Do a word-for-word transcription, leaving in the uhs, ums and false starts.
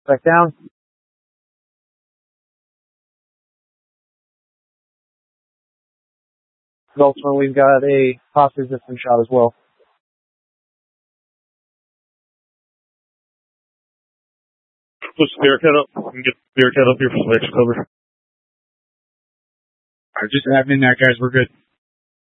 suspect down. Ultimately, we've got a hostage that's been shot as well. Push the Bearcat up. We can get the Bearcat up here for some extra cover. Alright, just admin that, guys. We're good.